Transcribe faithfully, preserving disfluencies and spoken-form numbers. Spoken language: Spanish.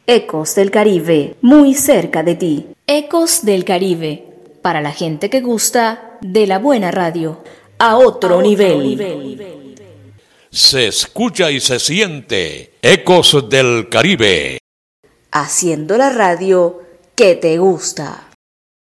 Ecos del Caribe, muy cerca de ti. Ecos del Caribe, para la gente que gusta de la buena radio. A otro, a otro nivel. nivel. Se escucha y se siente Ecos del Caribe. Haciendo la radio que te gusta.